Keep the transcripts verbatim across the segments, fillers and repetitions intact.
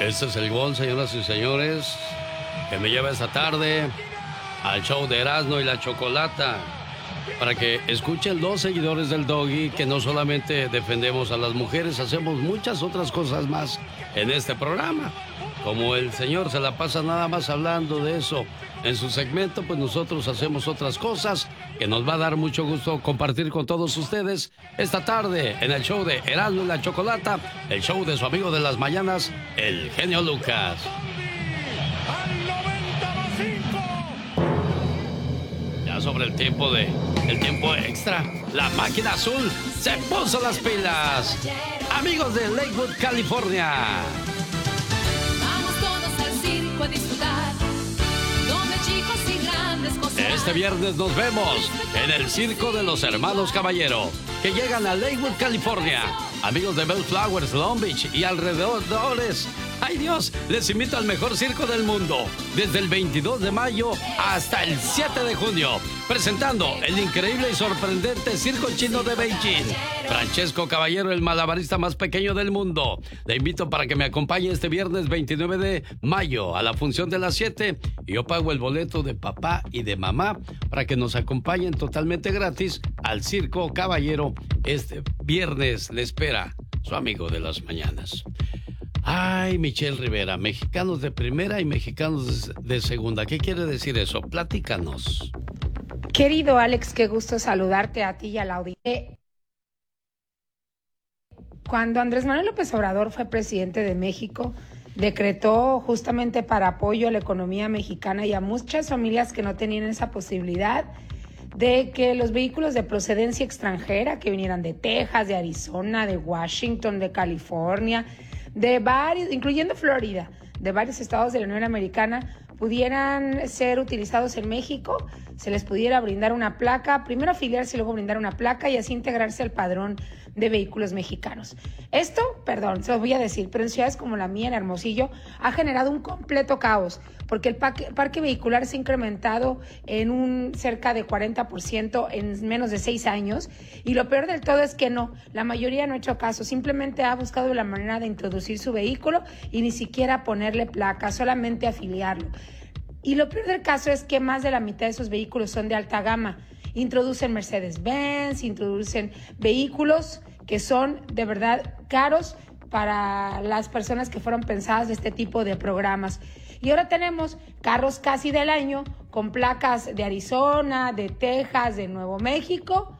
Este es el gol, señoras y señores, que me lleva esta tarde al show de Erasmo y la Chocolata, para que escuchen los seguidores del Doggy que no solamente defendemos a las mujeres, hacemos muchas otras cosas más en este programa. Como el señor se la pasa nada más hablando de eso en su segmento, pues nosotros hacemos otras cosas que nos va a dar mucho gusto compartir con todos ustedes esta tarde en el show de Erasmo y la Chocolata, el show de su amigo de las mañanas, el genio Lucas. Ya sobre el tiempo de el tiempo extra, la máquina azul se puso las pilas. Amigos de Lakewood, California. Vamos todos al circo a disfrutar, donde chicos y grandes gozarán. Este viernes nos vemos en el Circo de los Hermanos Caballero, que llegan a Lakewood, California. Amigos de Bellflowers, Long Beach y alrededores. ¡Ay, Dios! Les invito al mejor circo del mundo, desde el veintidós de mayo hasta el siete de junio, presentando el increíble y sorprendente Circo Chino de Beijing. Francesco Caballero, el malabarista más pequeño del mundo. Le invito para que me acompañe este viernes veintinueve de mayo a la función de las siete, y yo pago el boleto de papá y de mamá para que nos acompañen totalmente gratis al Circo Caballero. Este viernes le espera su amigo de las mañanas. Ay, Michelle Rivera, mexicanos de primera y mexicanos de segunda. ¿Qué quiere decir eso? Platícanos. Querido Alex, qué gusto saludarte a ti y a la audiencia. Cuando Andrés Manuel López Obrador fue presidente de México, decretó justamente para apoyo a la economía mexicana y a muchas familias que no tenían esa posibilidad de que los vehículos de procedencia extranjera que vinieran de Texas, de Arizona, de Washington, de California, de varios, incluyendo Florida, de varios estados de la Unión Americana, pudieran ser utilizados en México, se les pudiera brindar una placa, primero afiliarse y luego brindar una placa y así integrarse al padrón de vehículos mexicanos. Esto, perdón, se lo voy a decir, pero en ciudades como la mía, en Hermosillo, ha generado un completo caos, porque el parque, parque vehicular se ha incrementado en un cerca de cuarenta por ciento en menos de seis años, y lo peor del todo es que no, la mayoría no ha hecho caso, simplemente ha buscado la manera de introducir su vehículo y ni siquiera ponerle placa, solamente afiliarlo. Y lo peor del caso es que más de la mitad de esos vehículos son de alta gama. Introducen Mercedes-Benz, introducen vehículos que son de verdad caros para las personas que fueron pensadas de este tipo de programas. Y ahora tenemos carros casi del año con placas de Arizona, de Texas, de Nuevo México,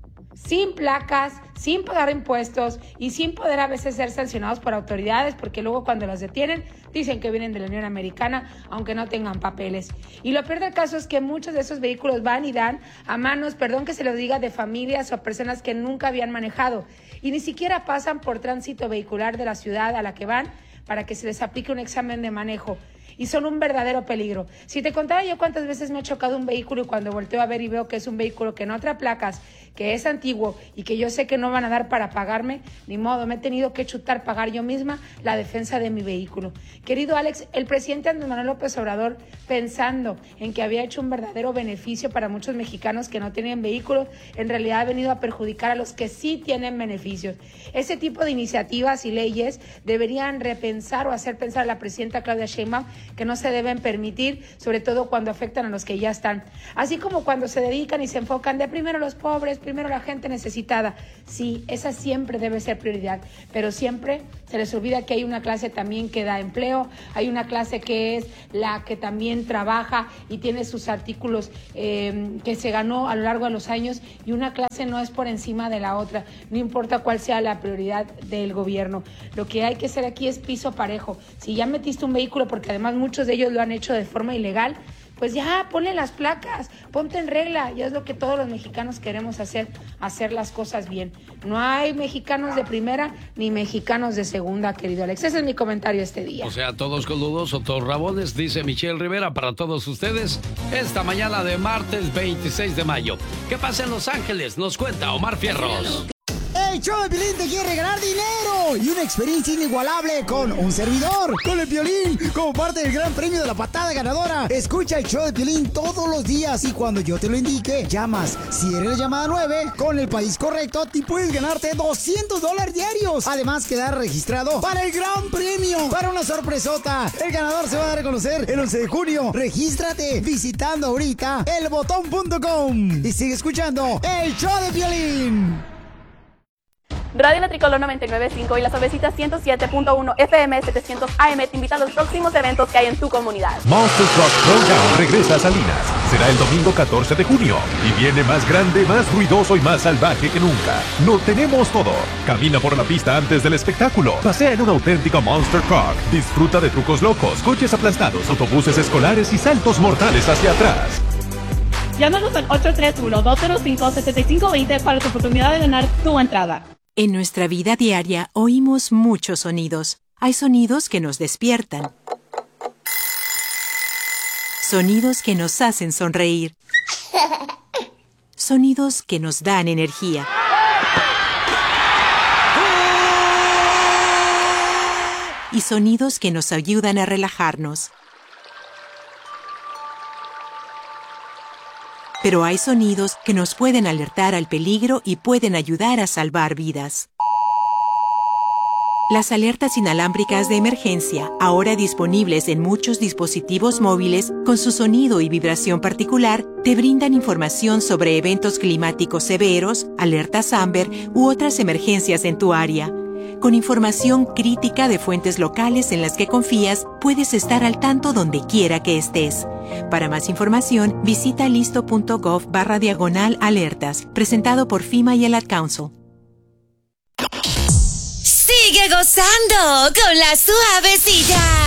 sin placas, sin pagar impuestos y sin poder a veces ser sancionados por autoridades, porque luego cuando los detienen dicen que vienen de la Unión Americana, aunque no tengan papeles. Y lo peor del caso es que muchos de esos vehículos van y dan a manos, perdón que se lo diga, de familias o personas que nunca habían manejado y ni siquiera pasan por tránsito vehicular de la ciudad a la que van para que se les aplique un examen de manejo. Y son un verdadero peligro. Si te contara yo cuántas veces me ha chocado un vehículo y cuando volteo a ver y veo que es un vehículo que no trae placas, que es antiguo y que yo sé que no van a dar para pagarme, ni modo, me he tenido que chutar pagar yo misma la defensa de mi vehículo. Querido Alex, el presidente Andrés Manuel López Obrador, pensando en que había hecho un verdadero beneficio para muchos mexicanos que no tienen vehículos, en realidad ha venido a perjudicar a los que sí tienen beneficios. Ese tipo de iniciativas y leyes deberían repensar o hacer pensar a la presidenta Claudia Sheinbaum que no se deben permitir, sobre todo cuando afectan a los que ya están. Así como cuando se dedican y se enfocan de primero los pobres, primero la gente necesitada. Sí, esa siempre debe ser prioridad, pero siempre se les olvida que hay una clase también que da empleo, hay una clase que es la que también trabaja y tiene sus artículos eh, que se ganó a lo largo de los años, y una clase no es por encima de la otra, no importa cuál sea la prioridad del gobierno. Lo que hay que hacer aquí es piso parejo. Si ya metiste un vehículo, porque además muchos de ellos lo han hecho de forma ilegal, pues ya ponle las placas, ponte en regla. Ya es lo que todos los mexicanos queremos hacer, hacer las cosas bien. No hay mexicanos de primera ni mexicanos de segunda, querido Alex. Ese es mi comentario este día. O sea, todos coludos o todos rabones, dice Michelle Rivera para todos ustedes esta mañana de martes veintiséis de mayo. ¿Qué pasa en Los Ángeles? Nos cuenta Omar Fierros. ¡Hey, show de Pilín te quiere regalar dinero! estilo y una experiencia inigualable con un servidor, con el Piolín, como parte del gran premio de la patada ganadora. Escucha el show de Piolín todos los días y cuando yo te lo indique, llamas. Si eres la llamada nueve, con el país correcto, te puedes ganarte doscientos dólares diarios. Además, quedar registrado para el gran premio, para una sorpresota. El ganador se va a dar a conocer el once de junio. Regístrate visitando ahorita el botón punto com y sigue escuchando el show de Piolín. Radio La Tricolor noventa y nueve punto cinco y la Suavecita ciento siete punto uno F M setecientos A M te invitan a los próximos eventos que hay en tu comunidad. Monster Truck Throwdown regresa a Salinas. Será el domingo catorce de junio y viene más grande, más ruidoso y más salvaje que nunca. Lo tenemos todo. Camina por la pista antes del espectáculo. Pasea en un auténtico Monster Truck. Disfruta de trucos locos, coches aplastados, autobuses escolares y saltos mortales hacia atrás. Llámanos al ocho tres uno, dos cero cinco, siete cinco dos cero para tu oportunidad de ganar tu entrada. En nuestra vida diaria oímos muchos sonidos. Hay sonidos que nos despiertan. Sonidos que nos hacen sonreír. Sonidos que nos dan energía. Y sonidos que nos ayudan a relajarnos. Pero hay sonidos que nos pueden alertar al peligro y pueden ayudar a salvar vidas. Las alertas inalámbricas de emergencia, ahora disponibles en muchos dispositivos móviles, con su sonido y vibración particular, te brindan información sobre eventos climáticos severos, alertas Amber u otras emergencias en tu área. Con información crítica de fuentes locales en las que confías, puedes estar al tanto donde quiera que estés. Para más información, visita listo.gov barra diagonal alertas, presentado por FEMA y el Ad Council. Sigue gozando con la Suavecita.